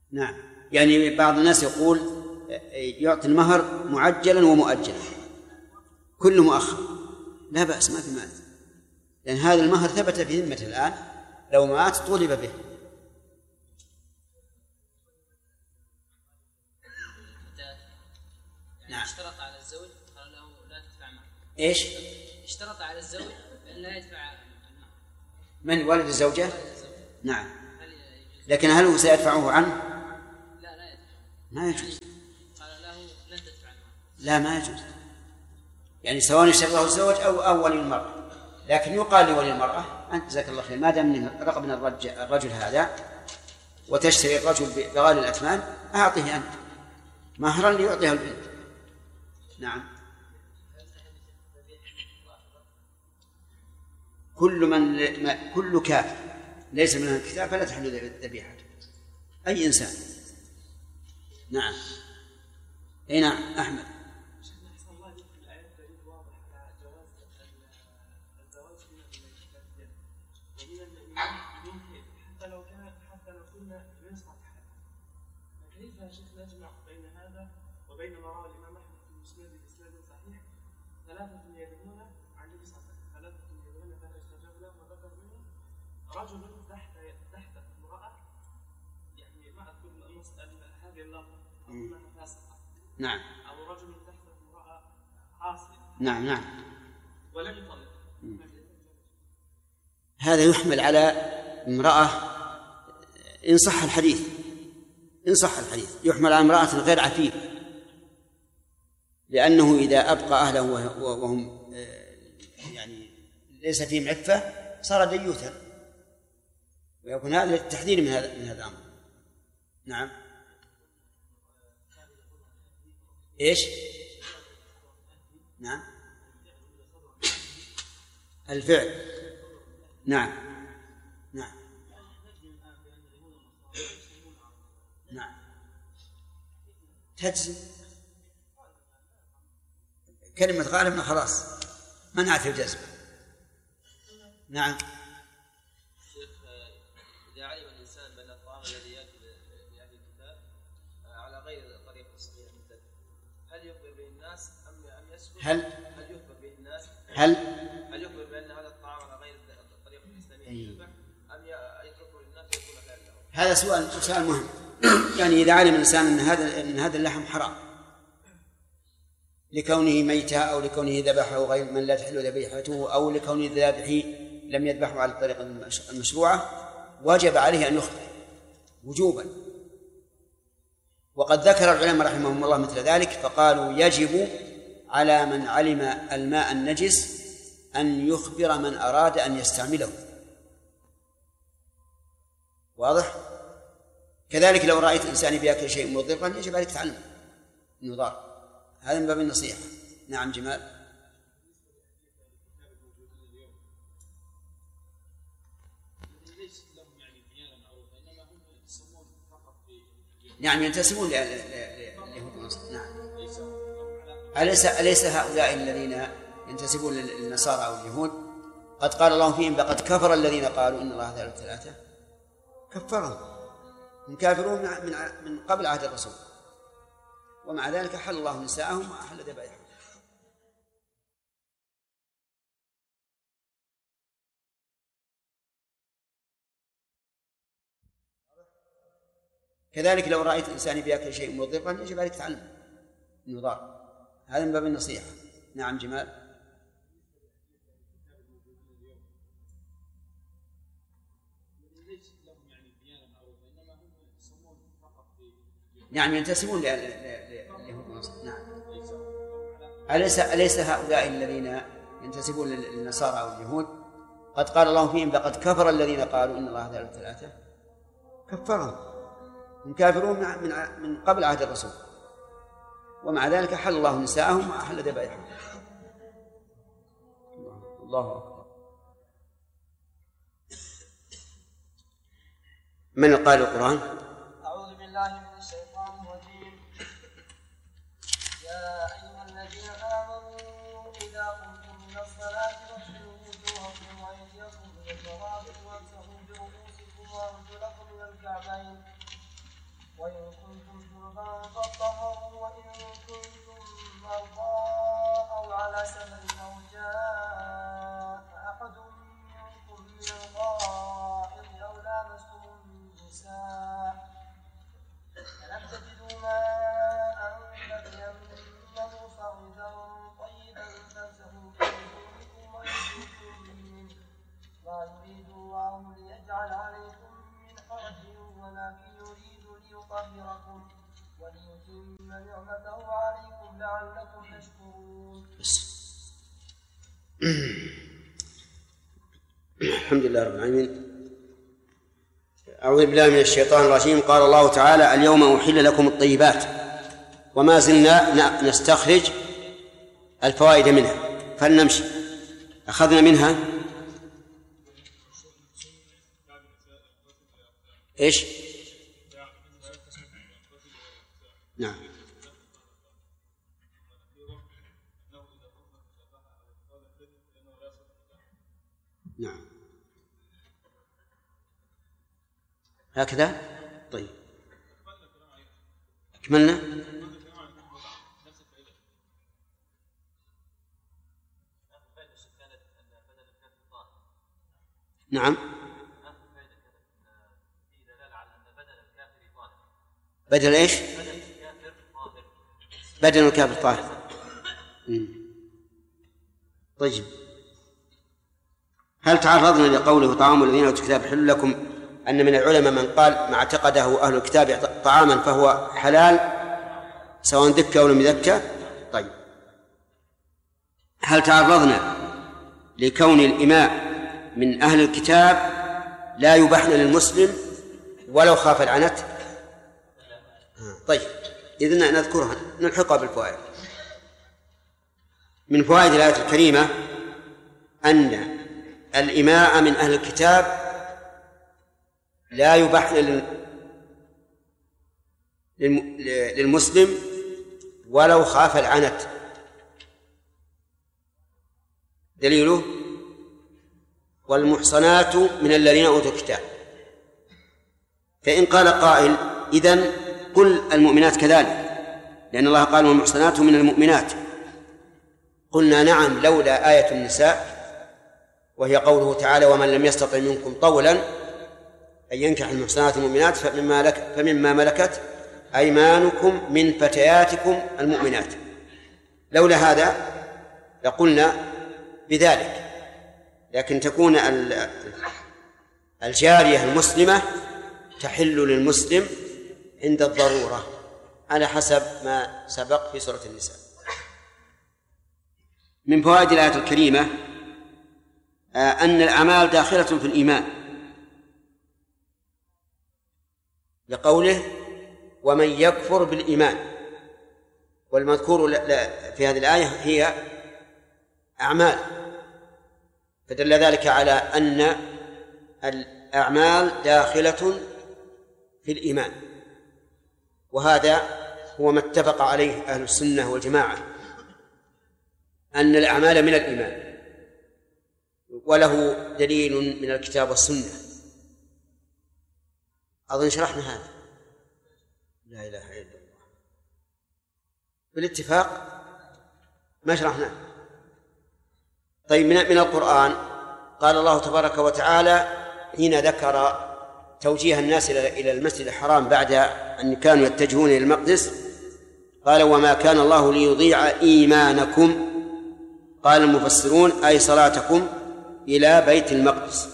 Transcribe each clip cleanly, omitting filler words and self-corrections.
نعم، يعني بعض الناس يقول يعطي المهر معجلا ومؤجلا كل مؤخر، لا بأس، ما في مانع، لأن هذا المهر ثبت في ذمته الآن، لو مات طولب به. نعم. اشترط على الزوج قال له لا تدفع معه. ايش؟ اشترط على الزوج أن لا يدفع المهر. من والد الزوجة؟ نعم. لكن هل هو سيدفعه عنه؟ لا يدفع. ما يجوز. قال له لن تدفع المهر. لا، ما يجوز، يعني سواء اشترطه الزوج أو ولي المرأة، لكن يقال لولي المرأة أنت جزاك الله خير، ما دام رغبنا الرجل هذا وتشتري الرجل بغالي الأثمان أعطيه أنت مهرا ليعطيها البنت. نعم. كل كافر ليس من الكتاب فلا تحل ذبيحته، أي إنسان. نعم. أي نعم. أحمد. نجمع بين هذا وبين ما روى الإمام أحمد في المسند بإسناد صحيح، ثلاثة يدعون عن النبي صلى الله عليه وسلم، ثلاثة يدعون فلا يستجاب لهم، وذكر منهم رجل تحت امرأة، يعني ما أذكر هذه اللفظة أظنها فاسقة. نعم. أو رجل تحت امرأة عاصية. نعم. ولم يطلق. هذا يحمل على امرأة إن صح الحديث يحمل على امرأة غير عفيفة، لأنه إذا أبقى أهله وهم يعني ليس فيهم عفة صار ديوثا، ويكون هذا للتحذير من هذا الأمر. نعم. إيش؟ نعم. الفعل. نعم. تجزم كلمة غالب خلاص منعت الجزم. نعم. شيخ، إذا علم الإنسان بأن الطعام الذي يأكل لأهل الكتاب على غير الطريقة الصحيحة المعتادة، هل يخبر به الناس أم يسكت؟ هل يخبر به الناس؟ هل يخبر بأن هذا الطعام على غير الطريقة الإسلامية يذبح أم يتركه للناس ويكون حلال له؟ هذا سؤال مهم. يعني إذا علم الإنسان أن هذا اللحم حرام لكونه ميتة أو لكونه ذبحه غير من لا تحل ذبيحته أو لكونه ذابحه لم يذبحه على الطريقة المشروعة، وجب عليه أن يخبر وجوبا. وقد ذكر العلماء رحمهم الله مثل ذلك، فقالوا يجب على من علم الماء النجس أن يخبر من أراد أن يستعمله. واضح؟ كذلك لو رأيت إنسان بيأكل شيء مضرا يجب عليك تعلم أنه ضار، هذا من باب النصيحة. نعم. جمال. نعم، ينتسبون لليهود. نعم. أليس هؤلاء الذين ينتسبون للنصارى أو اليهود قد قال الله فيهم لقد كفر الذين قالوا إن الله ثالث ثلاثة؟ كفرهم، هم كافرون من قبل عهد الرسول، ومع ذلك حل الله نساءهم وأحل ذبائحهم. كذلك لو رأيت إنسان بيأكل شيء مضرا يجب عليك تعلم أنه ضار، هذا من باب النصيحة. نعم. جمال. نعم، ينتسبون لليهود. نعم. أليس هؤلاء الذين ينتسبون للنصارى أو اليهود قد قال الله فيهم لقد كفر الذين قالوا إن الله ثالث ثلاثة؟ كفرهم، هم كافرون من قبل عهد الرسول، ومع ذلك حل الله نساءهم وأحل ذبائحهم. الله أكبر. من قال القرآن؟ أعوذ بالله من الشيطان الرجيم. يا أيها الذين آمنوا إذا قمتم إلى الصلاة فاغسلوا وجوهكم وأيديكم إلى المرافق وامسحوا برؤوسكم وأرجلكم إلى الكعبين النساء فلم تجدوا ماء فتيمموا صعيدا طيبا فامسحوا بوجوهكم وأيديكم منه ما يريد الله ليجعل عليكم من حرج ولكن يريد ليطهركم وليتم نعمته عليكم لعلكم تشكرون. الحمد لله رب العالمين. أعوذ بالله من الشيطان الرجيم. قال الله تعالى: اليوم أحل لكم الطيبات، وما زلنا نستخرج الفوائد منها، فلنمشي. أخذنا منها إيش؟ نعم. نعم هكذا. طيب أكملنا. نعم. بدل إيش؟ بدل الكافر طاهر. طيب، هل تعرضنا لقوله طعام الذين أوتوا الكتاب حل لكم أن من العلماء من قال ما اعتقده أهل الكتاب طعاما فهو حلال سواء ذكى أو لم يذكى؟ طيب، هل تعرضنا لكون الإماء من أهل الكتاب لا يباح للمسلم ولو خاف العنت؟ طيب، إذن نذكرها نلحقها بالفوائد. من فوائد الآية الكريمة أن الإماء من أهل الكتاب لا يباح للمسلم ولو خاف العنت. دليله: والمحصنات من الذين أوتوا الكتاب. فإن قال قائل: إذن كل المؤمنات كذلك، لأن الله قال: والمحصنات من المؤمنات. قلنا: نعم، لولا آية النساء وهي قوله تعالى: ومن لم يستطع منكم طولا أن ينكح المحصنات المؤمنات فمما ملكت أيمانكم من فتياتكم المؤمنات. لولا هذا لقلنا بذلك، لكن تكون الجارية المسلمة تحل للمسلم عند الضرورة على حسب ما سبق في سورة النساء. من فوائد الآية الكريمة أن الأعمال داخلة في الإيمان، لقوله: ومن يكفر بالإيمان. والمذكور في هذه الآية هي أعمال، فدل ذلك على أن الأعمال داخلة في الإيمان، وهذا هو ما اتفق عليه أهل السنة والجماعة، أن الأعمال من الإيمان، وله دليل من الكتاب والسنة. أظن شرحنا هذا. لا إله إلا الله، بالاتفاق ما شرحناه. طيب، من القرآن قال الله تبارك وتعالى حين ذكر توجيه الناس إلى المسجد الحرام بعد أن كانوا يتجهون إلى المقدس، قال: وما كان الله ليضيع إيمانكم. قال المفسرون: أي صلاتكم إلى بيت المقدس.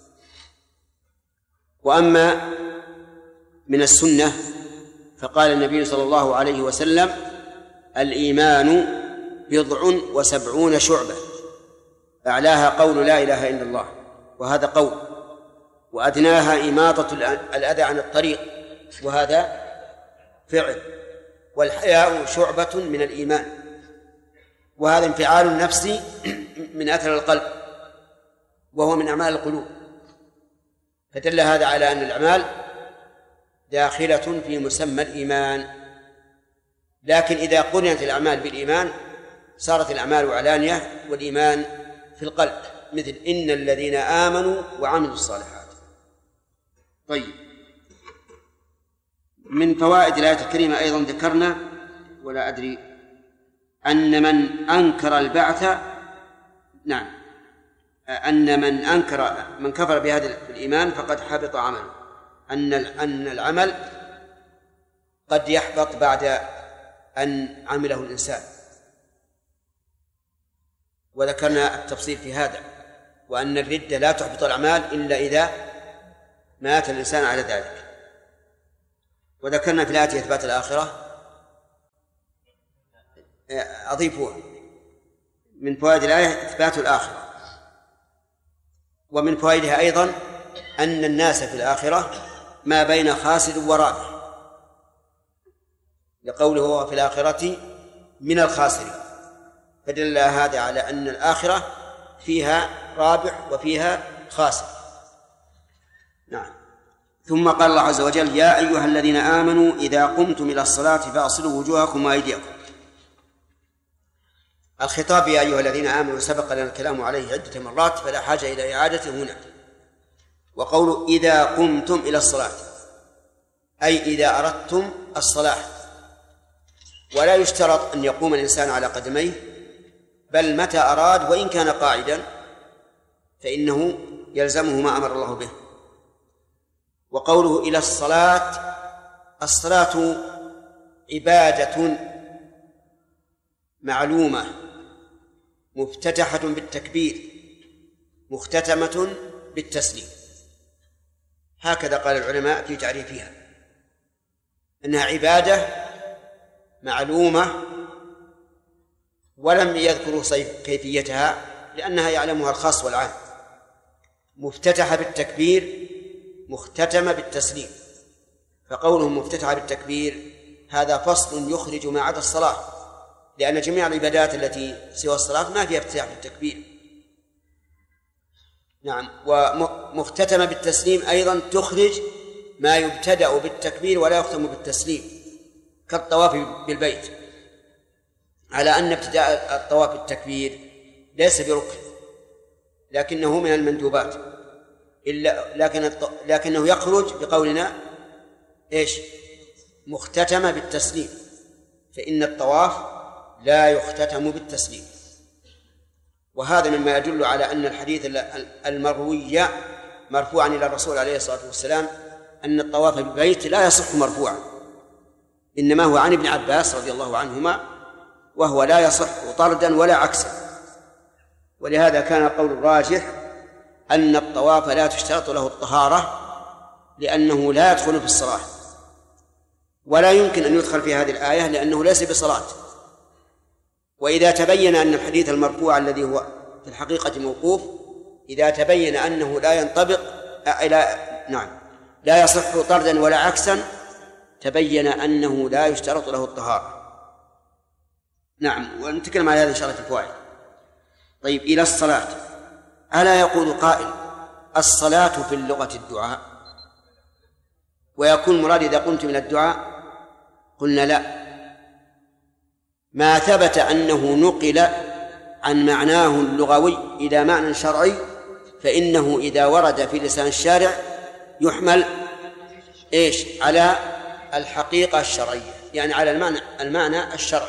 وأما من السنة فقال النبي صلى الله عليه وسلم: الإيمان 70 شعبة، أعلاها قول لا إله إلا الله، وهذا قول، وأدناها إماطة الأذى عن الطريق، وهذا فعل، والحياء شعبة من الإيمان، وهذا انفعال نفسي من أثر القلب، وهو من أعمال القلوب. فدل هذا على أن الأعمال داخلة في مسمى الإيمان. لكن إذا قرنت الأعمال بالإيمان صارت الأعمال علانية والإيمان في القلب، مثل: إن الذين آمنوا وعملوا الصالحات. طيب، من فوائد الآية الكريمة أيضا ذكرنا، ولا أدري، أن من أنكر البعث، أن من كفر بهذا الإيمان فقد حبط عمله. أن العمل قد يحبط بعد أن عمله الإنسان، وذكرنا التفصيل في هذا، وأن الردة لا تحبط الأعمال إلا إذا مات الإنسان على ذلك. وذكرنا في الآية إثبات الآخرة، أضيفوها من فوائد الآية إثبات الآخرة، ومن فوائدها أيضا أن الناس في الآخرة ما بين خاسر ورابح، لقوله هو في الآخرة من الخاسرين، فدل هذا على أن الآخرة فيها رابح وفيها خاسر. نعم. ثم قال الله عز وجل: يا أيها الذين آمنوا إذا قمتم إلى الصلاة فاغسلوا وجوهكم وأيديكم. الخطاب يا أيها الذين آمنوا سبق لنا الكلام عليه عدة مرات، فلا حاجة إلى إعادته هنا. وقول إذا قمتم إلى الصلاة أي إذا أردتم الصلاة، ولا يشترط أن يقوم الإنسان على قدميه، بل متى أراد وإن كان قاعدا فإنه يلزمه ما أمر الله به. وقوله إلى الصلاة، الصلاة عبادة معلومة مفتتحة بالتكبير مختتمة بالتسليم، هكذا قال العلماء في تعريفها، أنها عبادة معلومة، ولم يذكروا كيفيتها لأنها يعلمها الخاص والعام، مفتتحة بالتكبير مختتمة بالتسليم. فقولهم مفتتحة بالتكبير هذا فصل يخرج ما عدا الصلاة، لأن جميع العبادات التي سوى الصلاة ما فيها افتتاح بالتكبير. نعم. ومختتمة بالتسليم أيضا تخرج ما يبتدأ بالتكبير ولا يختم بالتسليم، كالطواف بالبيت، على أن ابتداء الطواف بالتكبير ليس بركن لكنه من المندوبات، لكنه يخرج بقولنا إيش؟ مختتمة بالتسليم، فإن الطواف لا يختتم بالتسليم. وهذا مما يدل على أن الحديث المروي مرفوعا إلى الرسول عليه الصلاة والسلام أن الطواف بالبيت لا يصح مرفوعا، إنما هو عن ابن عباس رضي الله عنهما، وهو لا يصح طردا ولا عكسا. ولهذا كان القول الراجح أن الطواف لا تشترط له الطهارة، لأنه لا يدخل في الصلاة، ولا يمكن أن يدخل في هذه الآية لأنه ليس بصلاة. وإذا تبين أن الحديث المرفوع الذي هو في الحقيقة موقوف، إذا تبين أنه لا ينطبق لا يصح طردا ولا عكسا، تبين أنه لا يشترط له الطهارة. نعم. ونتكلم على هذا إن شاء الله في الفوائد. طيب، إلى الصلاة، ألا يقول قائل الصلاة في اللغة الدعاء، ويكون مراد إذا قمت من الدعاء؟ قلنا لا، ما ثبت أنه نقل عن معناه اللغوي إلى معنى شرعي فإنه إذا ورد في لسان الشارع يحمل إيش؟ على الحقيقة الشرعية، يعني على المعنى الشرعي.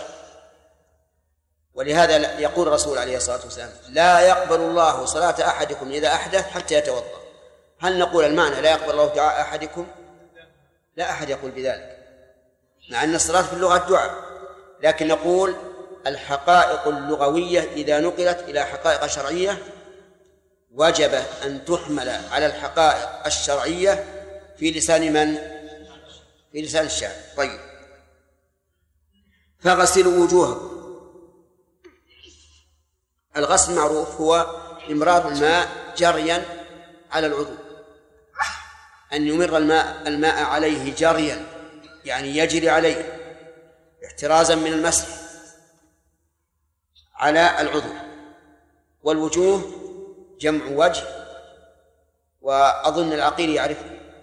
ولهذا يقول الرسول عليه الصلاة والسلام: لا يقبل الله صلاة أحدكم إذا أحدث حتى يتوضأ. هل نقول المعنى لا يقبل الله دعاء أحدكم؟ لا أحد يقول بذلك، مع أن الصلاة في اللغة الدعاء، لكن نقول الحقائق اللغوية إذا نقلت إلى حقائق شرعية وجب أن تحمل على الحقائق الشرعية في لسان من؟ في لسان الشارع. طيب، فغسلوا وجوهكم. الغسل معروف، هو إمرار الماء جريا على العضو، أن يمر الماء عليه جريا، يعني يجري عليه احترازا من المسح على العضو. والوجوه جمع وجه، وأظن العقيل يعرفه.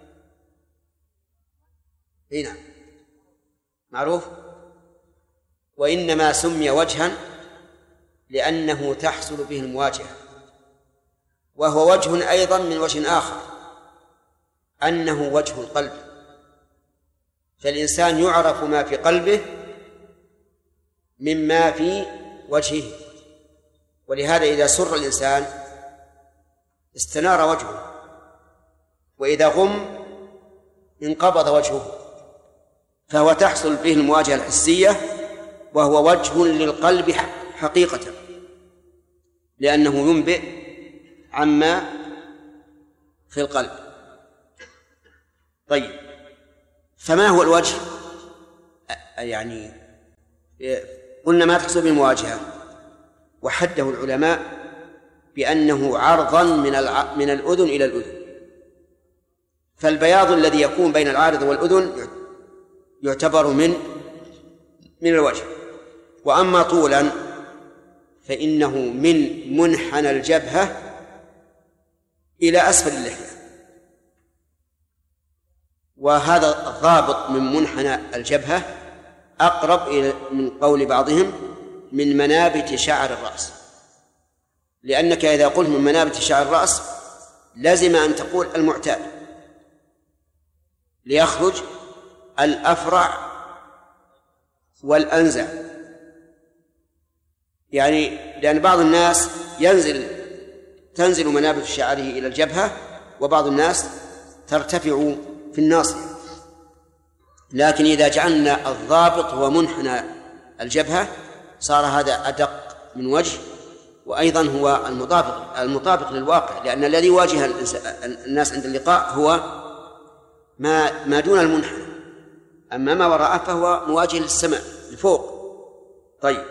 هنا معروف. وإنما سمي وجها لأنه تحصل به المواجهة، وهو وجه أيضا من وجه آخر، أنه وجه القلب، فالإنسان يعرف ما في قلبه مما في وجهه. ولهذا إذا سر الإنسان استنار وجهه، وإذا غم انقبض وجهه، فهو تحصل به المواجهة الحسية، وهو وجه للقلب حقيقة، لأنه ينبئ عما في القلب. طيب، فما هو الوجه؟ يعني قلنا ما تحصل بالمواجهة، وحده العلماء بأنه عرضا من الأذن إلى الأذن، فالبياض الذي يكون بين العارض والأذن يعتبر من الوجه. وأما طولا فإنه من منحنى الجبهة إلى أسفل اللحية، وهذا الضابط من منحنى الجبهة أقرب من قول بعضهم من منابت شعر الرأس، لأنك إذا قلت من منابت شعر الرأس لازم أن تقول المعتاد ليخرج الأفرع والأنزع، يعني لأن بعض الناس تنزل منابت شعره إلى الجبهة، وبعض الناس ترتفع في الناصية، لكن إذا جعلنا الضابط هو منحنى الجبهة صار هذا أدق من وجه، وأيضا هو المطابق للواقع، لأن الذي يواجه الناس عند اللقاء هو ما دون المنحنى، أما ما وراءه فهو مواجه للسماء لفوق. طيب،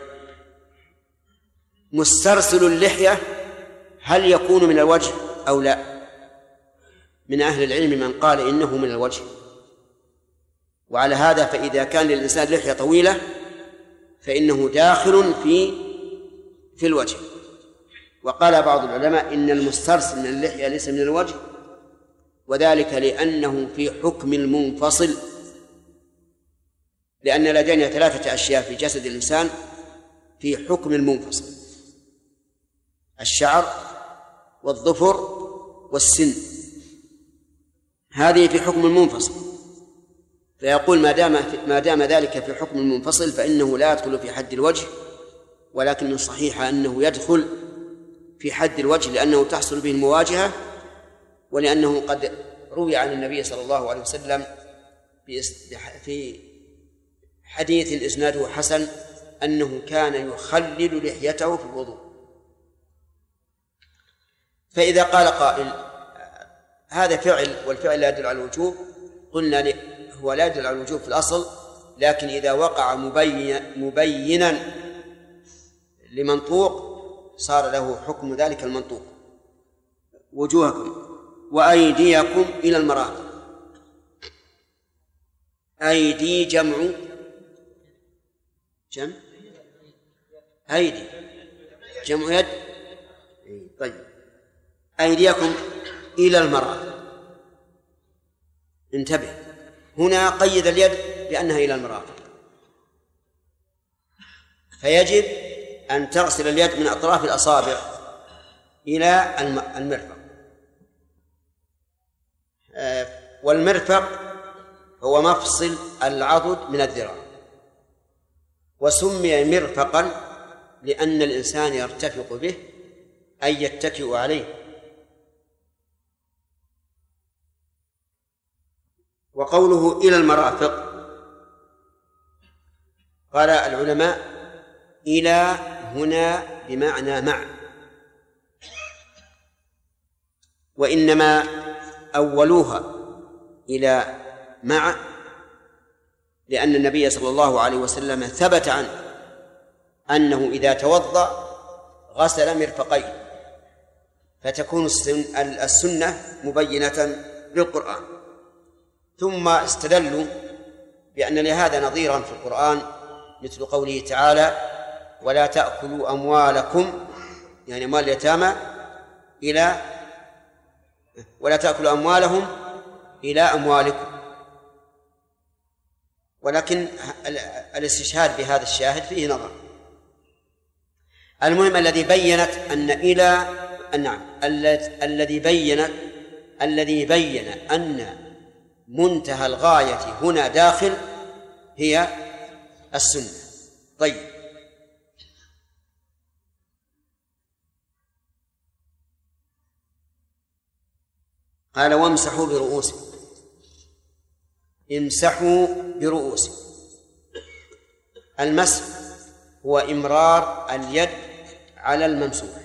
مسترسل اللحية هل يكون من الوجه أو لا؟ من أهل العلم من قال إنه من الوجه، وعلى هذا فإذا كان للإنسان لحية طويلة فإنه داخل في الوجه. وقال بعض العلماء إن المسترسل من اللحية ليس من الوجه، وذلك لأنه في حكم المنفصل، لأن لدينا 3 أشياء في جسد الإنسان في حكم المنفصل: الشعر والظفر والسن، هذه في حكم المنفصل. فيقول ما دام ذلك في حكم المنفصل فإنه لا يدخل في حد الوجه، ولكن الصحيح أنه يدخل في حد الوجه، لأنه تحصل به المواجهة، ولأنه قد روي عن النبي صلى الله عليه وسلم في حديث إسناده حسن أنه كان يخلل لحيته في الوضوء. فإذا قال قائل هذا فعل والفعل لا يدل على الوجوب، قلنا هو لا يدل على الوجوب في الأصل، لكن إذا وقع مبينا لمنطوق صار له حكم ذلك المنطوق. وجوهكم وأيديكم إلى المرافق. أيدي جمع أيدي جمع يد. طيب، أيديكم إلى المرافق، انتبه، هنا قيد اليد بأنها إلى المرافق، فيجب أن تغسل اليد من أطراف الأصابع إلى المرفق. والمرفق هو مفصل العضد من الذراع، وسمي مرفقا لأن الإنسان يرتفق به أي يتكئ عليه. وقوله إلى المرافق قال العلماء إلى هنا بمعنى مع، وإنما أولوها إلى مع لأن النبي صلى الله عليه وسلم ثبت عنه أنه إذا توضأ غسل مرفقين، فتكون السنة مبينة للقرآن. ثم استدلوا بأن لهذا نظيرا في القرآن مثل قوله تعالى ولا تأكلوا أموالكم، يعني أموال اليتامى ولا تأكلوا أموالهم إلى أموالكم. ولكن الاستشهاد بهذا الشاهد فيه نظر. المهم الذي بينت أن الذي بين أن منتهى الغاية هنا داخل هي السنة. طيب، قال وامسحوا برؤوسكم. امسحوا برؤوسكم. المسح هو إمرار اليد على الممسوح،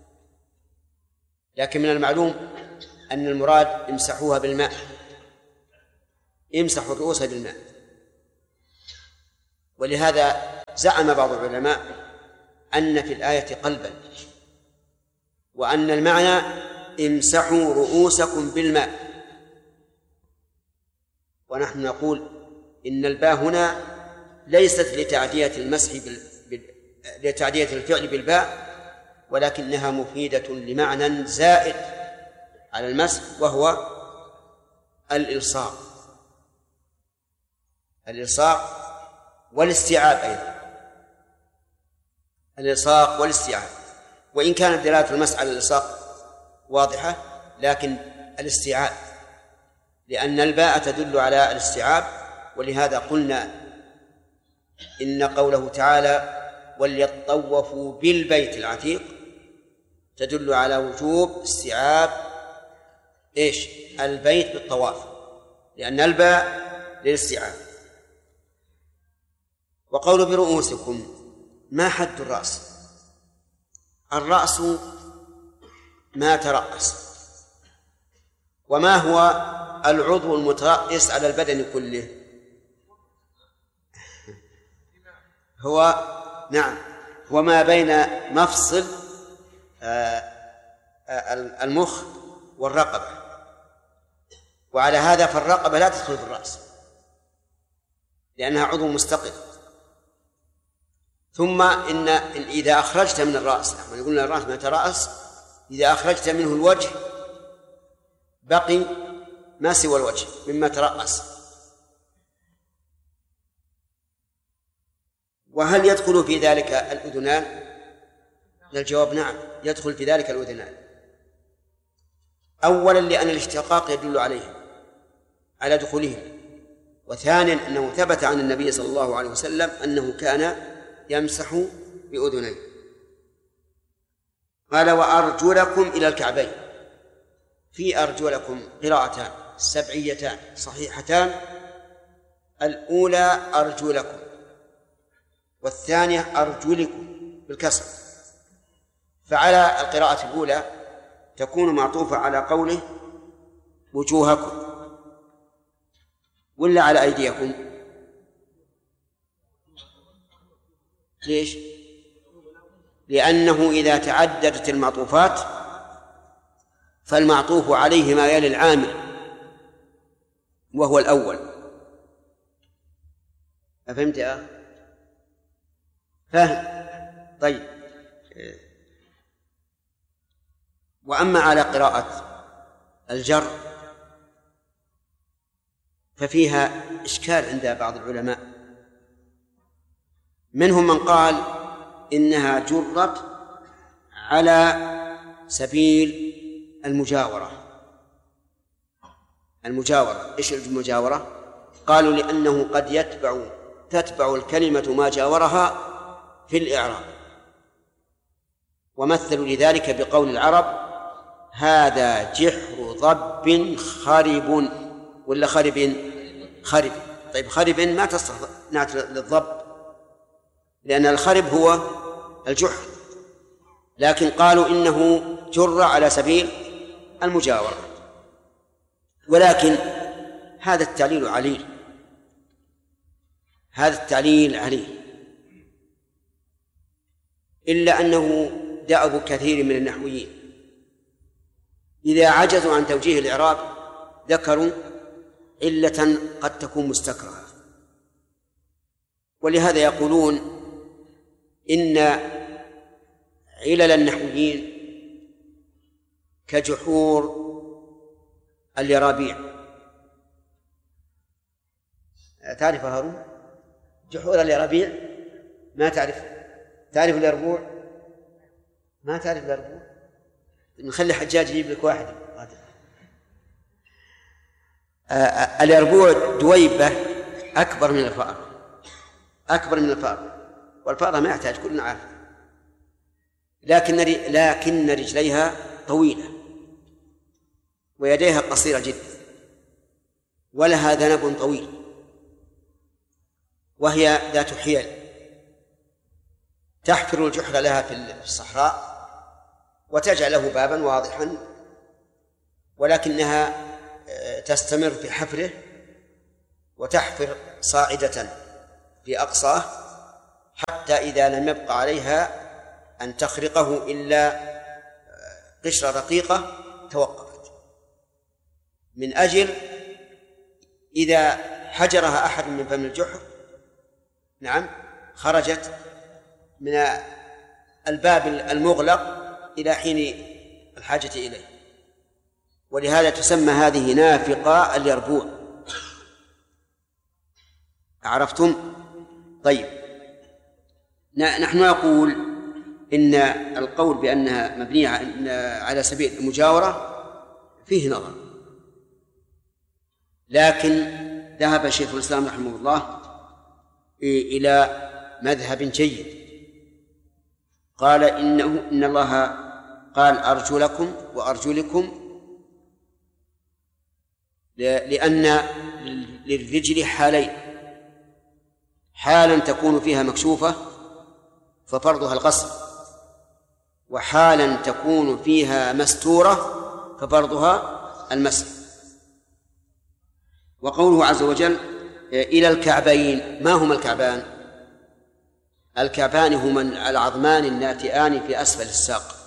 لكن من المعلوم أن المراد امسحوها بالماء، امسحوا الرؤوس بالماء. ولهذا زعم بعض العلماء أن في الآية قلبا، وأن المعنى امسحوا رؤوسكم بالماء. ونحن نقول إن الباء هنا ليست لتعدية المسح لتعدية الفعل بالباء، ولكنها مفيدة لمعنى زائد على المسح، وهو الإلصاق والاستيعاب أيضا، الإلصاق والاستيعاب. وإن كانت دلالة المسح على الإلصاق واضحة، لكن الاستيعاب، لأن الباء تدل على الاستيعاب. ولهذا قلنا إن قوله تعالى وليطوفوا بالبيت العتيق تدل على وجوب استيعاب البيت بالطواف، لأن الباء للاستيعاب. وقول برؤوسكم، ما حد الرأس؟ الرأس ما ترأس. وما هو العضو المترأس على البدن كله؟ هو ما بين مفصل المخ والرقبة، وعلى هذا فالرقبة لا تدخل في الرأس لأنها عضو مستقل. ثم إن إذا أخرجت من الرأس، نحن قلنا الرأس ما ترأس، إذا أخرجت منه الوجه بقي ما سوى الوجه مما ترأس. وهل يدخل في ذلك الأذنان؟ الجواب نعم، يدخل في ذلك الأذنان. أولا لأن الاشتقاق يدل على دخولهم، وثانيا أنه ثبت عن النبي صلى الله عليه وسلم أنه كان يمسح بأذنيه. قال وأرجلكم إلى الكعبين. في أرجلكم قراءتان سبعيتان صحيحتان، الأولى أرجلكم، والثانية أرجلكم بالكسر. فعلى القراءة الأولى تكون معطوفة على قوله وجوهكم، ولا على أيديكم؟ ليش؟ لأنه إذا تعددت المعطوفات فالمعطوف عليه ما يلي العامل وهو الأول. أفهمت يا أخي؟ فهم؟ طيب. وأما على قراءة الجر ففيها إشكال عند بعض العلماء، منهم من قال إنها جرت على سبيل المجاورة. إيش المجاورة؟ قالوا لأنه قد تتبع الكلمة ما جاورها في الإعراب، ومثلوا لذلك بقول العرب هذا جحر ضب خرب، ولا خرب؟ طيب خرب ما تصلح نعت للضب، لأن الخرب هو الجحر، لكن قالوا إنه جر على سبيل المجاورة. ولكن هذا التعليل عليل، إلا أنه دأب كثير من النحويين إذا عجزوا عن توجيه الإعراب ذكروا علة قد تكون مستكرهة. ولهذا يقولون إن علل النحويين كجحور اليرابيع. تعرف هارون جحور اليرابيع؟ ما تعرف اليربوع؟ ما تعرف اليربوع؟ نخلي حجاج يجيب لك واحد. اليربوع دويبة أكبر من الفأر، والفأر ما يحتاج، كلنا عارف، لكن رجليها طويلة ويديها قصيرة جدا ولها ذنب طويل، وهي ذات حيل، تحفر الجحر لها في الصحراء وتجعل له بابا واضحا، ولكنها تستمر في حفره وتحفر صاعدة في أقصاه حتى إذا لم يبق عليها أن تخرقه إلا قشرة رقيقة توقفت، من أجل إذا حجرها أحد من فم الجحر خرجت من الباب المغلق إلى حين الحاجة إليه. ولهذا تسمى هذه نافقة اليربوع. عرفتم؟ طيب، نحن نقول إن القول بأنها مبنية على سبيل المجاورة فيه نظر، لكن ذهب شيخ الإسلام رحمه الله إلى مذهب جيد، قال إن الله قال أرجلكم وأرجلكم، لأن للرجل حالين: حالا تكون فيها مكشوفة ففرضها الغسل، وحالا تكون فيها مستورة ففرضها المسح. وقوله عز وجل إلى الكعبين، ما هما الكعبان؟ الكعبان هما العظمان الناتئان في أسفل الساق،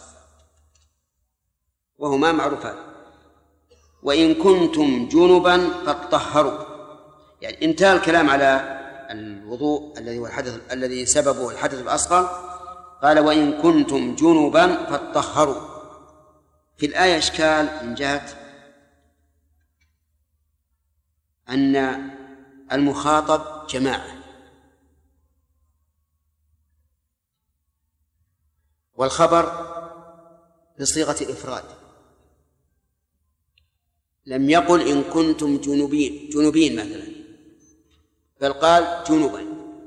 وهما معروفان. وإن كنتم جنبا فاطهروا، يعني انتهى الكلام على الوضوء الذي هو الحدث الذي سببه الحدث الأصغر، قال وإن كنتم جنبا فاطهروا. في الآية إشكال من جهة أن المخاطب جماعة، والخبر بصيغة الإفراد، لم يقل إن كنتم جنوبين مثلا، بل قال جنوبا.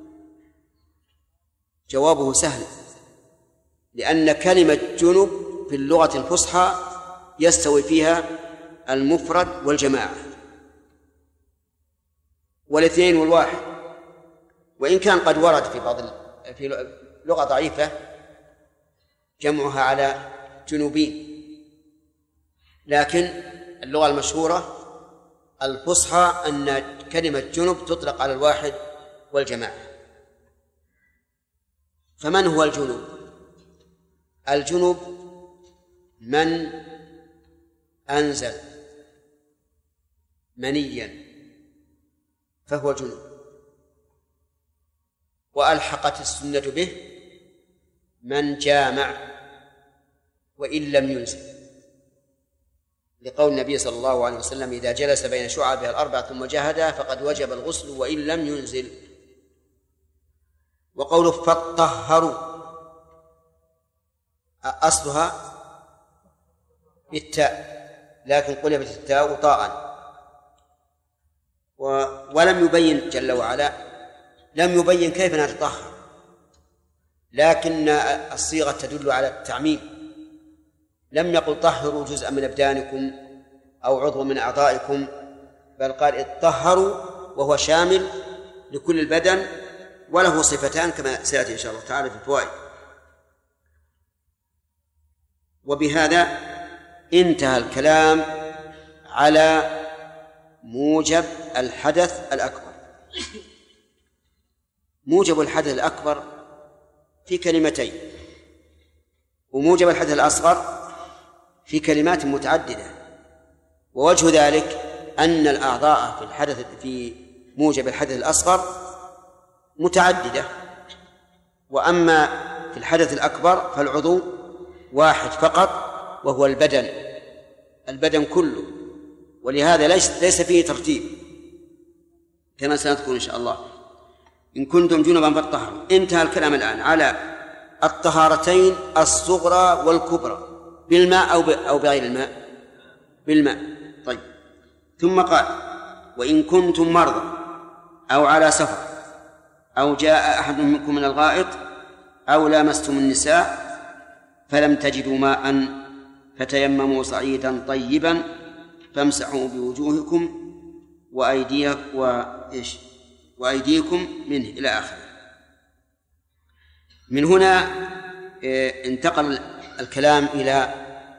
جوابه سهل، لأن كلمة جنوب في اللغة الفصحى يستوي فيها المفرد والجماعة والاثنين والواحد، وإن كان قد ورد في لغة ضعيفة جمعها على جنوبين، لكن اللغة المشهورة الفصحى أن كلمة جنوب تطلق على الواحد والجماعة. فمن هو الجنوب؟ الجنوب من أنزل منيا فهو جنوب، وألحقت السنة به من جامع وإن لم ينزل، لقول النبي صلى الله عليه وسلم إذا جلس بين شعبها الأربع ثم جاهدها فقد وجب الغسل وإن لم ينزل. وقوله فاطهروا أصلها بالتاء، لكن قلبت التاء طاء، ولم يبين جل وعلا، لم يبين كيف نتطهر، لكن الصيغة تدل على التعميم. لم يقل طهروا جزءا من أبدانكم أو عضو من أعضائكم، بل قال اطهروا، وهو شامل لكل البدن وله صفتان كما سيأتي إن شاء الله تعالى في الفوائد. وبهذا انتهى الكلام على موجب الحدث الأكبر. موجب الحدث الأكبر في كلمتين، وموجب الحدث الأصغر في كلمات متعددة. ووجه ذلك أن الأعضاء في موجب الحدث الأصغر متعددة، وأما في الحدث الأكبر فالعضو واحد فقط وهو البدن كله، ولهذا ليس فيه ترتيب كما سنذكر إن شاء الله. إن كنتم جنبا فاطهروا. انتهى الكلام الآن على الطهارتين الصغرى والكبرى، بالماء أو بغير الماء؟ بالماء. طيب، ثم قال وإن كنتم مرضى أو على سفر أو جاء أحد منكم من الغائط أو لامستم النساء فلم تجدوا ماء فتيمموا صعيدا طيبا فامسحوا بوجوهكم وأيديكم منه إلى آخره. من هنا انتقل الكلام إلى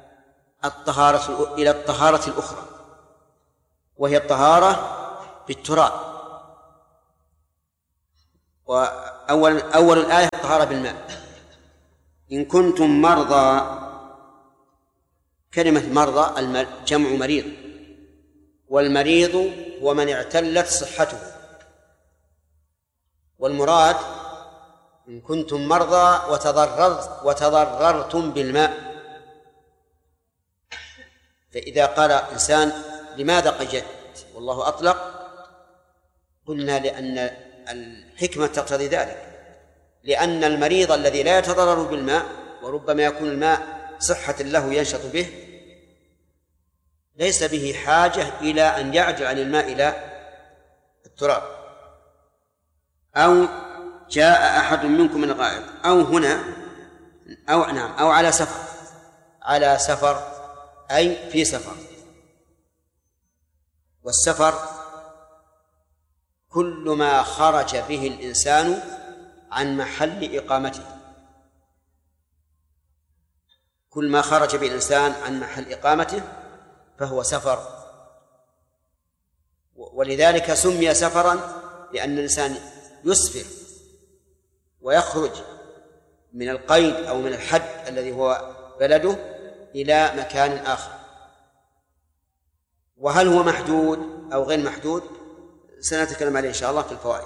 الطهارة الأخرى، وهي الطهارة بالتراب. وأول الآية الطهارة بالماء. إن كنتم مرضى، كلمة مرضى جمع مريض، والمريض هو من اعتلت صحته، والمراد إن كنتم مرضى وتضررتم بالماء. فإذا قال إنسان لماذا قيدت والله أطلق، قلنا لأن الحكمة تقتضي ذلك، لأن المريض الذي لا يتضرر بالماء وربما يكون الماء صحة له ينشط به ليس به حاجة إلى أن يعدل عن الماء إلى التراب. أو جاء أحد منكم من الغائط، أو هنا أو على سفر أي في سفر. والسفر كل ما خرج به الإنسان عن محل إقامته، كل ما خرج به الإنسان عن محل إقامته فهو سفر. ولذلك سمي سفرا لأن الإنسان يسفر ويخرج من القيد أو من الحد الذي هو بلده إلى مكان آخر. وهل هو محدود أو غير محدود سنتكلم عليه إن شاء الله في الفوائد.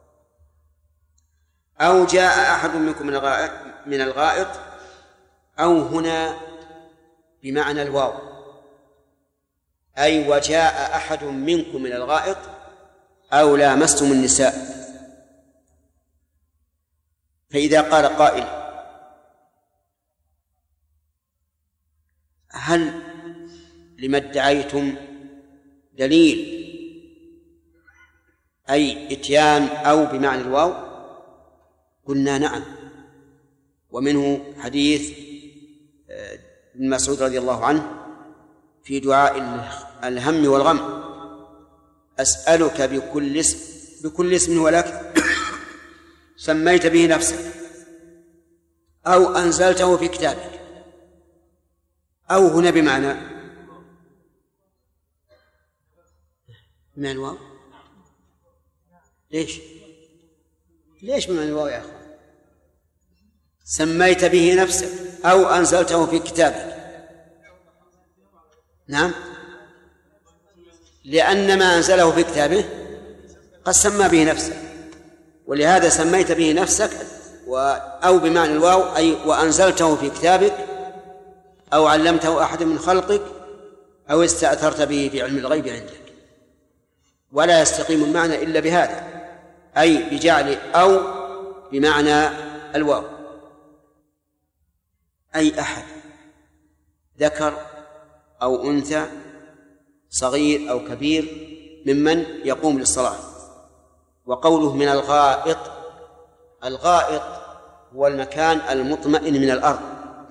أو جاء أحد منكم من الغائط، أو هنا بمعنى الواو، أي وجاء أحد منكم من الغائط أو لامستم النساء. فإذا قال قائل هل لما ادعيتم دليل أي إتيان أو بمعنى الواو؟ قلنا نعم، ومنه حديث ابن مسعود رضي الله عنه في دعاء الهم والغم: أسألك بكل اسم ولك سميت به نفسك أو أنزلته في كتابك. أو هنا بمعنى الواو. ليش بمعنى الواو يا أخوان؟ سميت به نفسك أو أنزلته في كتابك. نعم، لأن ما أنزله في كتابه قد سمى به نفسه، ولهذا سميت به نفسك. أو بمعنى الواو أي وأنزلته في كتابك أو علمته أحد من خلقك أو استأثرت به في علم الغيب عندك. ولا يستقيم المعنى إلا بهذا، أي بجعل أو بمعنى الواو، أي أحد ذكر أو أنثى صغير أو كبير ممن يقوم للصلاة. وقوله من الغائط، الغائط هو المكان المطمئن من الأرض.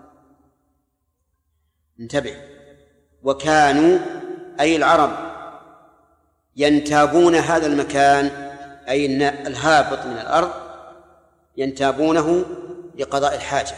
انتبه. وكانوا أي العرب ينتابون هذا المكان، أي الهابط من الأرض ينتابونه لقضاء الحاجة،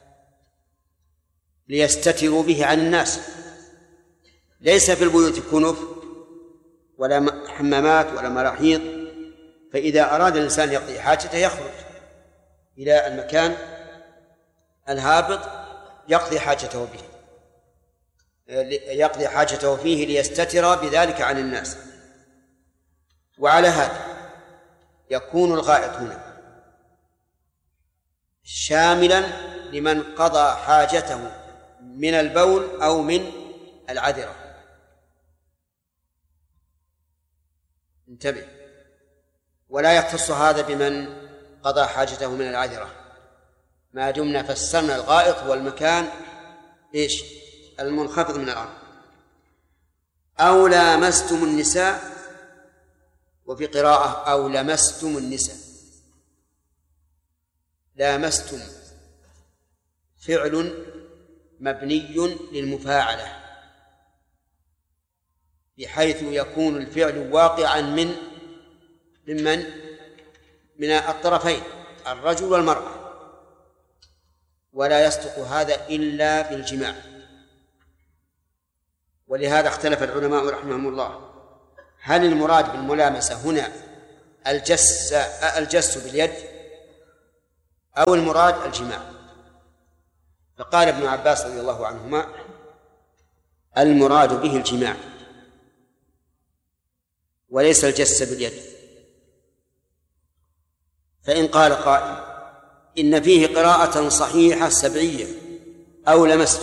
ليستتروا به عن الناس. ليس في البيوت كنف ولا حمامات ولا مراحيض، فإذا أراد الإنسان يقضي حاجته يخرج إلى المكان الهابط يقضي حاجته فيه ليستتر بذلك عن الناس. وعلى هذا يكون الغائط هنا شاملا لمن قضى حاجته من البول أو من العذرة. انتبه. ولا يختص هذا بمن قضى حاجته من العذرة، ما دمنا فسرنا الغائط هو المكان المنخفض من الأرض. أو لامستم النساء، وفي قراءة أو لمستم النساء. لامستم فعل مبني للمفاعلة، بحيث يكون الفعل واقعا ممن من الطرفين الرجل والمرأة، ولا يصدق هذا إلا بالجماع. ولهذا اختلف العلماء رحمهم الله هل المراد بالملامسة هنا الجس باليد أو المراد الجماع؟ فقال ابن عباس رضي الله عنهما المراد به الجماع وليس الجس باليد. فإن قال قائل إن فيه قراءة صحيحة سبعية أو لمست،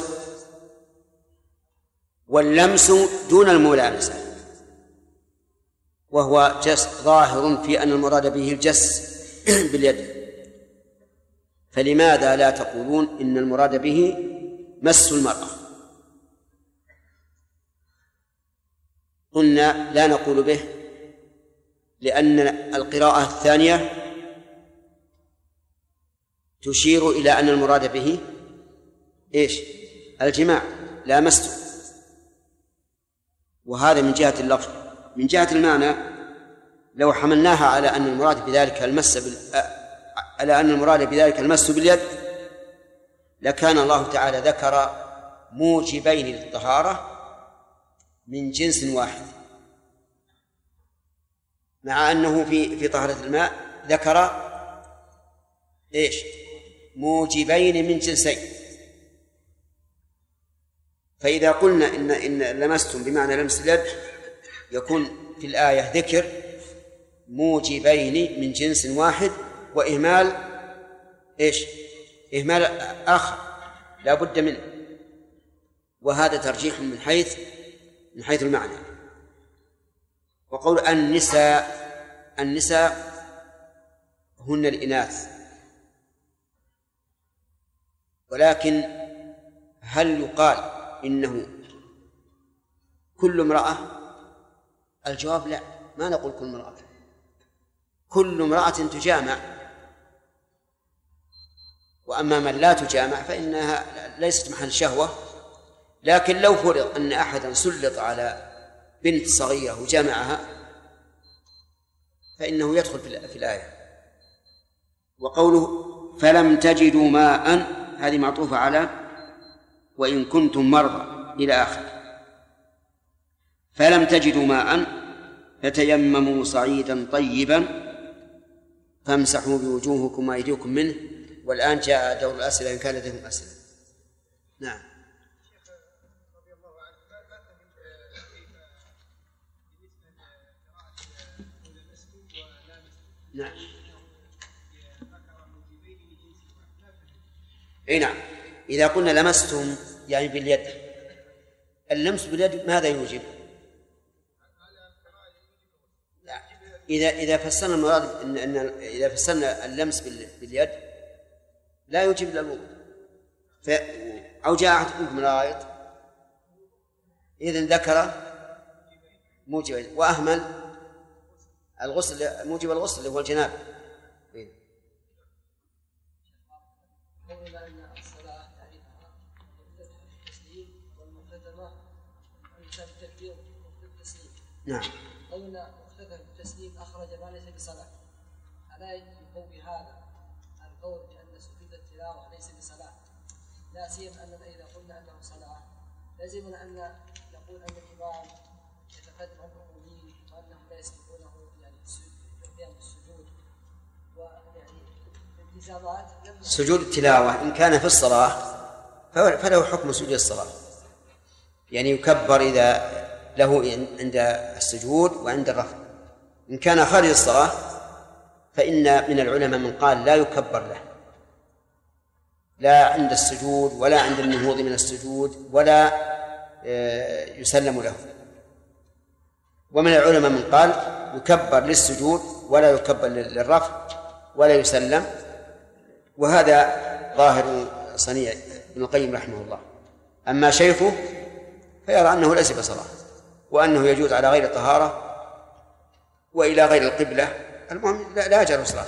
واللمس دون الملامسة، وهو جس ظاهر في أن المراد به الجس باليد، فلماذا لا تقولون إن المراد به مس المرأة؟ قلنا لا نقول به لأن القراءة الثانية تشير إلى أن المراد به إيش؟ الجماع لا مسته، وهذا من جهة اللفظ. من جهة المعنى لو حملناها على أن المراد بذلك المس باليد لكان الله تعالى ذكر موجبين للطهارة من جنس واحد، مع أنه في طهارة الماء ذكر إيش؟ موجبين من جنسين. فإذا قلنا إن لمستم بمعنى لمس اليد يكون في الآية ذكر موجبين من جنس واحد وإهمال إيش؟ إهمال آخر لا بد منه، وهذا ترجيح من حيث المعنى. وقول النساء هن الإناث، ولكن هل يقال إنه كل امرأة؟ الجواب لا، ما نقول كل امرأة، كل امرأة تجامع، وأما من لا تجامع فإنها ليست محل شهوة. لكن لو فرض أن أحدا سلط على بنت صغيرة وجامعها فإنه يدخل في الآية. وقوله فلم تجدوا ماء هذه معطوفة على وإن كنتم مرضى إلى آخر. فلم تجدوا ماء فتيمموا صعيدا طيبا فامسحوا بوجوهكم وأيديكم منه. والآن جاء دور الأسئلة إن كان لديهم أسئلة. نعم. نعم. اي نعم. إذا قلنا لمستم يعني باليد، اللمس باليد ماذا يوجب؟ لا. إذا فسرنا المراد إذا فسرنا اللمس باليد لا يوجب إلا الوضوء، أو جاء أحدكم من الغائط إذن ذكر موجب وأهمل الغسل، موجب الغسل اللي هو الجنابة. قولنا أن الصلاة تعريفها مبتدأ التسليم والمقدمة الإنسان التكبير والتسليم. نعم. قولنا مقتدى التسليم أخرج ما ليس بصلاة، ألا يقوي هذا القول بأن سجود التلاوة ليس بصلاة؟ لا سيما أننا إذا قلنا أنه صلاة لازمنا أن نقول أن الإمام يتقدم عن المؤمنين وأنهم لا يسبقونه يعني قيام السجود، ويعني التزامات. سجود التلاوة إن كان في الصلاة فله حكم سجود الصلاة، يعني يكبر إذا له عند السجود وعند الرفع. إن كان خارج الصلاة فإن من العلماء من قال لا يكبر له، لا عند السجود ولا عند النهوض من السجود ولا يسلم له. ومن العلماء من قال يكبر للسجود ولا يكبر للرفع ولا يسلم، وهذا ظاهر صنيع ابن القيم رحمه الله. أما شيخه فيرى أنه ليس بصلاة، وأنه يجوز على غير طهارة وإلى غير القبلة، المهم لا يجوز صلاة.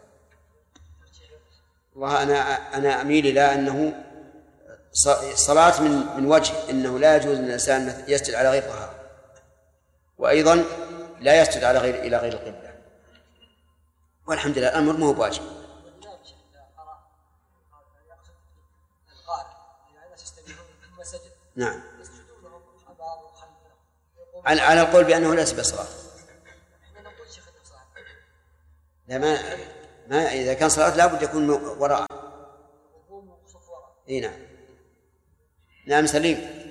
وأنا أميل إلى أنه صلاة من وجه إنه لا يجوز أن الإنسان يسجد على غير طهارة، وأيضا لا يسجد إلى غير القبلة. والحمد لله الأمر ما هو بواجب. والإمام إذا قرأ يقصد القارئ إذا الناس يستمعون ثم سجد نعم يسجدون لهم أمام وخلفه على القول بأنه ليس بصلاة. احنا نقول شيخ الصلاة لا ما إذا كان صلاة لابد يكون وراء. يقوم صف وراء. اي نعم. نعم سليم.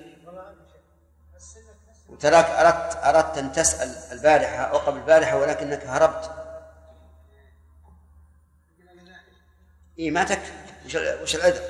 وتراك أردت أن تسأل البارحة أو قبل البارحة ولكنك هربت. إيه ما تكفي وش العذر؟